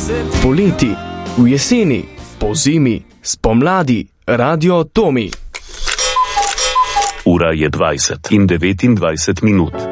Poleti, v jeseni, pozimi, spomladi, Radio Tomi. Ura je 20:29.